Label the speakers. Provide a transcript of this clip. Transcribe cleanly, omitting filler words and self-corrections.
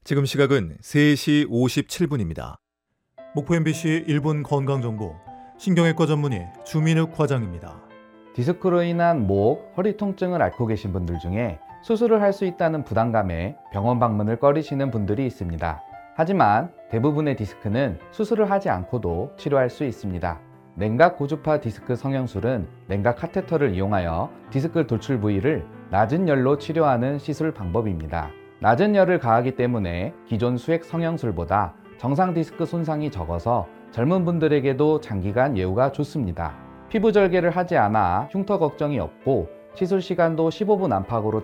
Speaker 1: 지금 시각은 3시 57분입니다.
Speaker 2: 목포 MBC 1분 건강정보 신경외과 전문의 주민욱 과장입니다.
Speaker 3: 디스크로 인한 목, 허리 통증을 앓고 계신 분들 중에 수술을 할 수 있다는 부담감에 병원 방문을 꺼리시는 분들이 있습니다. 하지만 대부분의 디스크는 수술을 하지 않고도 치료할 수 있습니다. 냉각 고주파 디스크 성형술은 냉각 카테터를 이용하여 디스크 돌출 부위를 낮은 열로 치료하는 시술 방법입니다. 낮은 열을 가하기 때문에 기존 수액 성형술보다 정상 디스크 손상이 적어서 젊은 분들에게도 장기간 예후가 좋습니다. 피부 절개를 하지 않아 흉터 걱정이 없고 시술 시간도 15분 안팎으로